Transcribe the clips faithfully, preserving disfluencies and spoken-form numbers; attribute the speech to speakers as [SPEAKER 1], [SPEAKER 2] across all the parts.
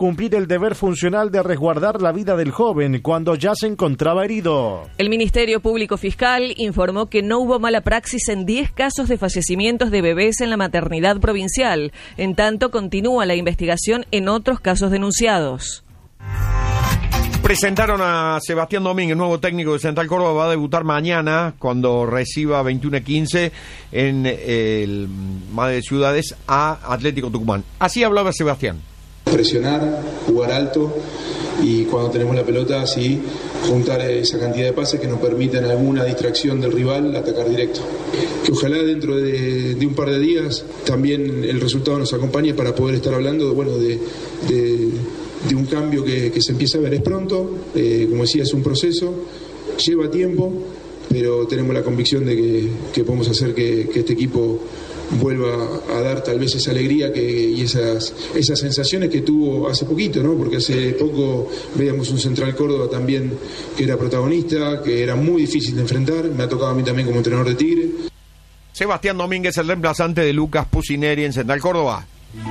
[SPEAKER 1] cumplir el deber funcional de resguardar la vida del joven cuando ya se encontraba herido.
[SPEAKER 2] El Ministerio Público Fiscal informó que no hubo mala praxis en diez casos de fallecimientos de bebés en la maternidad provincial. En tanto, continúa la investigación en otros casos denunciados.
[SPEAKER 3] Presentaron a Sebastián Domínguez, nuevo técnico de Central Córdoba, va a debutar mañana cuando reciba veintiuno quince en el Madre de Ciudades a Atlético Tucumán. Así hablaba Sebastián.
[SPEAKER 4] Presionar, jugar alto y cuando tenemos la pelota así juntar esa cantidad de pases que nos permitan alguna distracción del rival atacar directo. Que ojalá dentro de, de un par de días también el resultado nos acompañe para poder estar hablando de, bueno, de, de de un cambio que, que se empieza a ver. Es pronto, eh, como decía, es un proceso, lleva tiempo, pero tenemos la convicción de que, que podemos hacer que, que este equipo vuelva a dar tal vez esa alegría que, y esas, esas sensaciones que tuvo hace poquito, ¿no? Porque hace poco veíamos un Central Córdoba también que era protagonista, que era muy difícil de enfrentar. Me ha tocado a mí también como entrenador de Tigre.
[SPEAKER 3] Sebastián Domínguez, el reemplazante de Lucas Pusineri en Central Córdoba.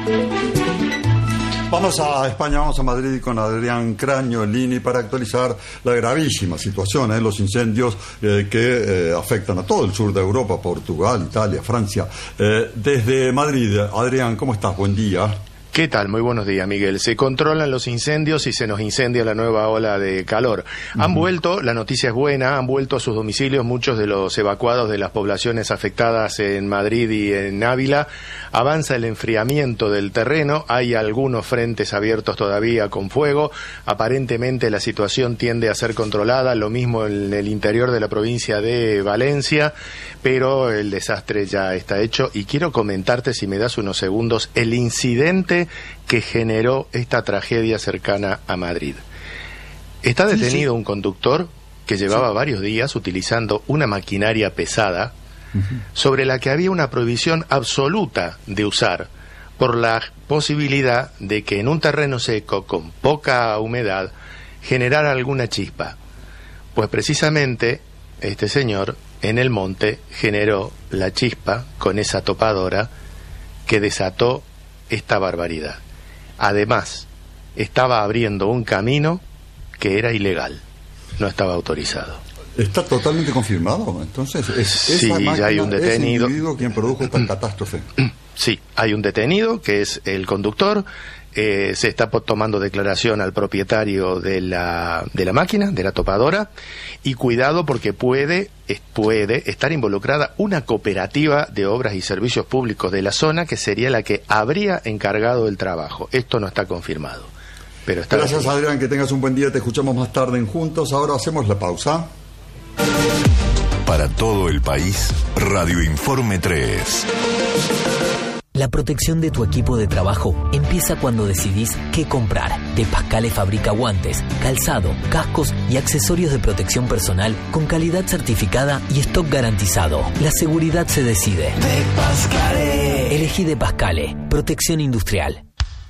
[SPEAKER 5] Vamos a España, vamos a Madrid con Adrián Craño en línea para actualizar la gravísima situación, ¿eh? los incendios eh, que eh, afectan a todo el sur de Europa, Portugal, Italia, Francia. Eh, desde Madrid, Adrián, ¿cómo estás? Buen día.
[SPEAKER 6] ¿Qué tal? Muy buenos días, Miguel. Se controlan los incendios y se nos incendia la nueva ola de calor. Han uh-huh. vuelto, la noticia es buena, han vuelto a sus domicilios muchos de los evacuados de las poblaciones afectadas en Madrid y en Ávila. Avanza el enfriamiento del terreno, hay algunos frentes abiertos todavía con fuego. Aparentemente la situación tiende a ser controlada, lo mismo en el interior de la provincia de Valencia, pero el desastre ya está hecho. Y quiero comentarte, si me das unos segundos, el incidente que generó esta tragedia cercana a Madrid. Está detenido sí, sí. un conductor que llevaba sí. varios días utilizando una maquinaria pesada uh-huh. sobre la que había una prohibición absoluta de usar por la posibilidad de que en un terreno seco con poca humedad generara alguna chispa. Pues precisamente este señor en el monte generó la chispa con esa topadora que desató esta barbaridad. Además, estaba abriendo un camino que era ilegal, no estaba autorizado.
[SPEAKER 5] ¿Está totalmente confirmado? Entonces, ¿es
[SPEAKER 6] sí,
[SPEAKER 5] esa máquina,
[SPEAKER 6] ya hay un detenido.
[SPEAKER 5] ¿Es el individuo quien produjo esta catástrofe?
[SPEAKER 6] Sí, hay un detenido que es el conductor. Eh, se está tomando declaración al propietario de la de la máquina, de la topadora, y cuidado porque puede puede estar involucrada una cooperativa de obras y servicios públicos de la zona que sería la que habría encargado el trabajo. Esto no está confirmado, pero está.
[SPEAKER 5] Gracias,
[SPEAKER 6] aquí.
[SPEAKER 5] Adrián, que tengas un buen día. Te escuchamos más tarde en Juntos. Ahora hacemos la pausa.
[SPEAKER 7] Para todo el país, Radio Informe tres.
[SPEAKER 8] La protección de tu equipo de trabajo empieza cuando decidís qué comprar. De Pascale fabrica guantes, calzado, cascos y accesorios de protección personal con calidad certificada y stock garantizado. La seguridad se decide. De Pascale. Elegí De Pascale. Protección industrial.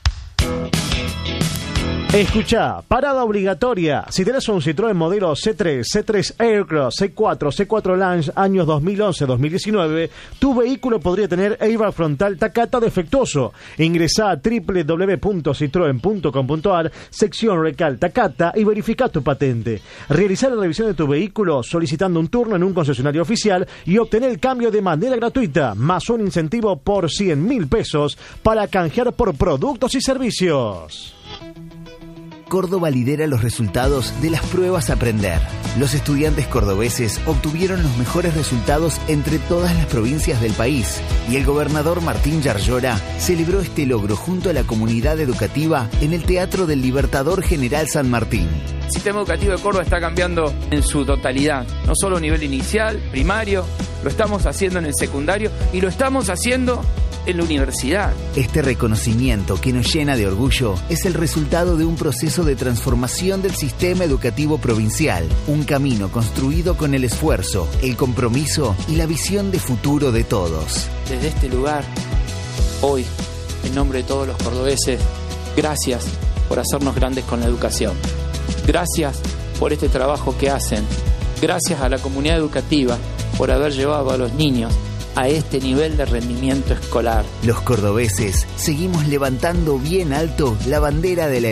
[SPEAKER 1] Escuchá, parada obligatoria. Si tenés un Citroën modelo C tres, C tres Aircross, C cuatro, C cuatro Lounge, años dos mil once a dos mil diecinueve, tu vehículo podría tener airbag frontal Takata defectuoso. Ingresá a doble u doble u doble u punto citroen punto com punto a r, sección Recal Takata y verificá tu patente. Realizá la revisión de tu vehículo solicitando un turno en un concesionario oficial y obtener el cambio de manera gratuita, más un incentivo por cien mil pesos para canjear por productos y servicios.
[SPEAKER 9] Córdoba lidera los resultados de las pruebas Aprender. Los estudiantes cordobeses obtuvieron los mejores resultados entre todas las provincias del país y el gobernador Martín Yarlora celebró este logro junto a la comunidad educativa en el Teatro del Libertador General San Martín.
[SPEAKER 10] El sistema educativo de Córdoba está cambiando en su totalidad, no solo a nivel inicial, primario, lo estamos haciendo en el secundario y lo estamos haciendo en la universidad.
[SPEAKER 9] Este reconocimiento que nos llena de orgullo es el resultado de un proceso de transformación del sistema educativo provincial, un camino construido con el esfuerzo, el compromiso y la visión de futuro de todos.
[SPEAKER 10] Desde este lugar, hoy, en nombre de todos los cordobeses, gracias por hacernos grandes con la educación. Gracias por este trabajo que hacen. Gracias a la comunidad educativa por haber llevado a los niños a este nivel de rendimiento escolar.
[SPEAKER 9] Los cordobeses seguimos levantando bien alto la bandera de la